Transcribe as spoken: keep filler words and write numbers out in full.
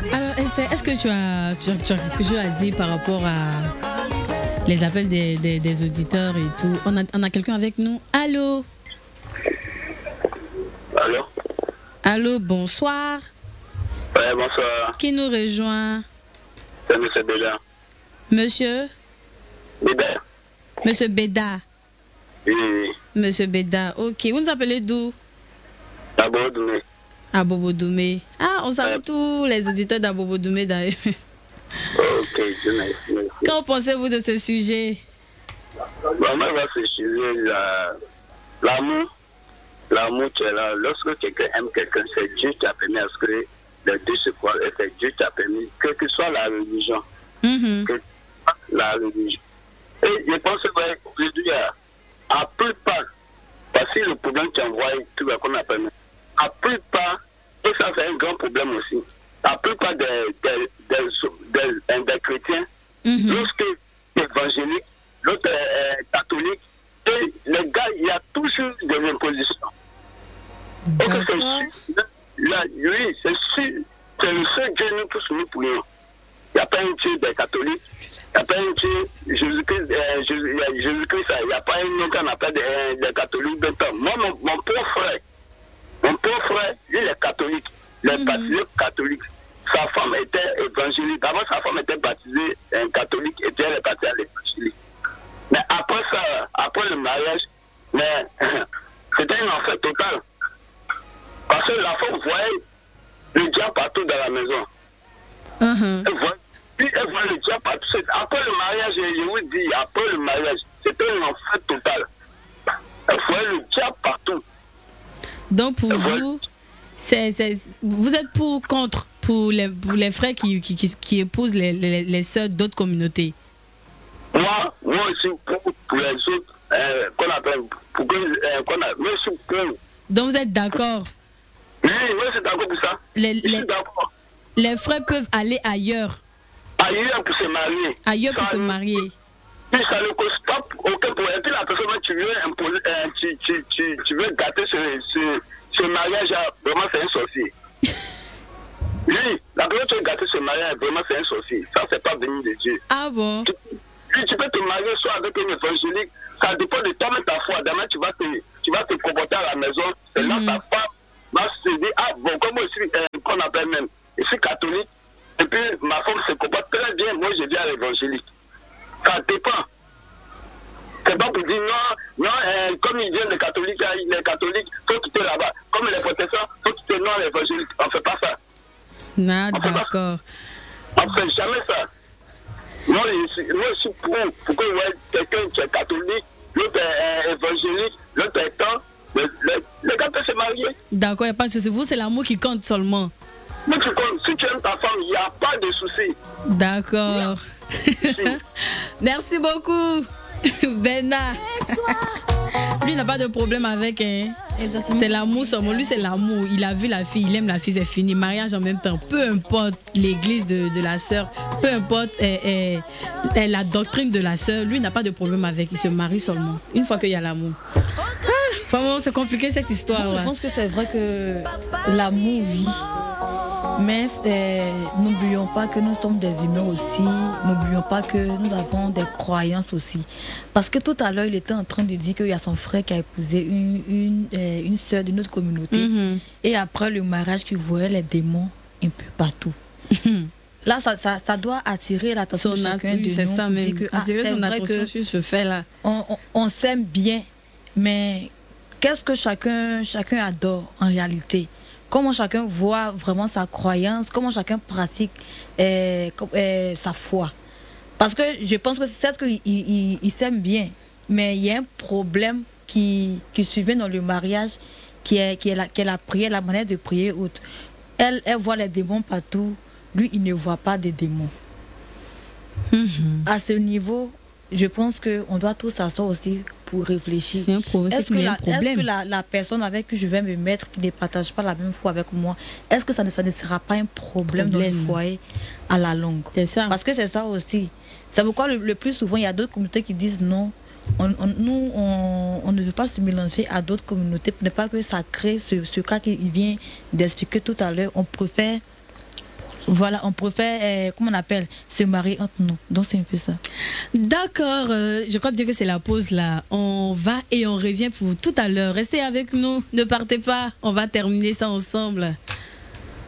Alors, Esther, est-ce que tu as, tu, as, tu as quelque chose à dire par rapport à les appels des, des, des auditeurs et tout? On a, on a quelqu'un avec nous? Allô? Allô? Allô, bonsoir. Ouais, bonsoir. Qui nous rejoint? C'est Monsieur Béda. Monsieur? Béda. Monsieur Béda. Oui, oui. Monsieur Béda, ok. Vous nous appelez d'où? Abobodoumé. Abobodoumé. Ah, on salue ouais. tous les auditeurs d'Abobodoumé d'ailleurs. Ok, je merci, merci. Qu'en pensez-vous de ce sujet? Bon, moi, ce sujet, la, l'amour, l'amour qui est là, lorsque quelqu'un aime quelqu'un, c'est Dieu qui a permis à ce que les deux se croient, et c'est Dieu qui a permis, quelle que soit la religion, mm-hmm. que la religion. Et je pense qu'aujourd'hui, à plus part, parce que le problème qui envoie, tout ce qu'on appelle, à plus part, et ça c'est un grand problème aussi, à plus part des, des, des, des, des chrétiens, mm-hmm. lorsque évangéliques, l'autre est catholique, et les gars, il y a toujours des impositions. D'accord. Là, oui, c'est sûr, c'est le seul Dieu nous tous nous prions. Il n'y a pas un Dieu des catholiques, il n'y a pas un Dieu, Jésus-Christ, euh, Jésus, Jésus-Christ, il n'y a pas un nom qu'on appelle des, des catholiques de temps. Moi, mon, mon pauvre frère, mon pauvre frère, lui, il est catholique, il est mm-hmm. baptisé catholique. Sa femme était évangélique. Avant, sa femme était baptisée un catholique et puis elle est partie à l'évangélique. Mais après ça, après le mariage, mais c'était un enfer total. Parce que la femme voyait le diable partout dans la maison. Uh-huh. Elle voyait, puis elle voyait le diable partout. Après le mariage, je vous dis, après le mariage, c'était un enfer total. Elle voyait le diable partout. Donc pour elle vous, voyait... c'est, c'est, vous êtes pour ou contre pour les, pour les frères qui, qui, qui, qui épousent les, les, les sœurs d'autres communautés? Moi, moi aussi pour, pour les autres, euh, qu'on appelle, pour que, euh, qu'on a, moi aussi pour. Donc vous êtes d'accord? Oui, moi je suis d'accord pour ça. Les, je les, suis d'accord. Les frères peuvent aller ailleurs. Ailleurs pour se marier. Ailleurs pour ça, se marier. Puis ça ne cause pas aucun problème. Et puis la personne, tu veux imposer, euh, tu, tu, tu, tu veux gâter ce, ce, ce mariage, vraiment c'est un sorcier. Oui, la personne qui veut gâter ce mariage, vraiment c'est un sorcier. Ça, c'est pas venu de Dieu. Ah bon? Tu, tu peux te marier soit avec un évangélique, ça dépend de toi, mais ta foi. Demain, tu vas te, tu vas te comporter à la maison. C'est là mm-hmm. ta femme va se dire, ah bon, comme moi je suis, euh, qu'on appelle même, je suis catholique, et puis ma femme se comporte très bien, moi je viens à l'évangélique. Ça dépend. C'est pas pour dire non, non, euh, comme ils viennent les catholiques, les catholiques, faut quitter là-bas. Comme les protestants, faut quitter non l'évangélique. On fait pas ça. Non, d'accord. On fait jamais ça. Moi, je suis, moi, je suis pour, pour que ouais, quelqu'un qui est catholique, l'autre est évangélique, l'autre est temps, les, les, les gars peuvent se marier. D'accord, il n'y a pas de souci. Vous, c'est l'amour qui compte seulement. Mais tu comptes, si tu aimes ta femme, il n'y a pas de souci. D'accord. Merci beaucoup, Bena. Lui, il n'a pas de problème avec. Hein. C'est l'amour seulement. Lui, c'est l'amour. Il a vu la fille, il aime la fille, c'est fini. Mariage en même temps. Peu importe l'église de, de la sœur, peu importe eh, eh, la doctrine de la sœur, lui, il n'a pas de problème avec. Il se marie seulement. Une fois qu'il y a l'amour. Ah, vraiment, c'est compliqué cette histoire. Moi, je pense que c'est vrai que l'amour, oui. Mais euh, n'oublions pas que nous sommes des humains aussi. N'oublions pas que nous avons des croyances aussi. Parce que tout à l'heure, il était en train de dire qu'il y a son frère qui a épousé une, une, euh, une sœur de notre communauté. Mm-hmm. Et après le mariage, tu voyais les démons un peu partout. Mm-hmm. Là, ça, ça, ça doit attirer l'attention de chacun de nous. C'est ça même. Que, ah, c'est vrai que sur ce fait-là. On, on, on s'aime bien, mais qu'est-ce que chacun, chacun adore en réalité? Comment chacun voit vraiment sa croyance, comment chacun pratique euh, euh, sa foi. Parce que je pense que c'est certes qu'il il, il s'aime bien, mais il y a un problème qui, qui suivait dans le mariage, qui est, qui est, la, qui est la prière, la manière de prier autre. Elle, elle voit les démons partout, lui, il ne voit pas de démons. Mm-hmm. À ce niveau, je pense qu'on doit tous s'asseoir aussi pour réfléchir. Est-ce que, la, est-ce que la, la personne avec qui je vais me mettre, qui ne partage pas la même foi avec moi, est-ce que ça ne, ça ne sera pas un problème, problème dans le foyer à la longue? C'est ça. Parce que c'est ça aussi. C'est pourquoi le, le plus souvent, il y a d'autres communautés qui disent non. On, on, nous, on, on ne veut pas se mélanger à d'autres communautés pour ne pas que ça crée ce, ce cas qu'il vient d'expliquer tout à l'heure. On préfère Voilà, on préfère, euh, comment on appelle, se marier entre nous. Donc c'est un peu ça. D'accord, euh, je crois bien que c'est la pause là. On va et on revient pour tout à l'heure. Restez avec nous, ne partez pas, on va terminer ça ensemble.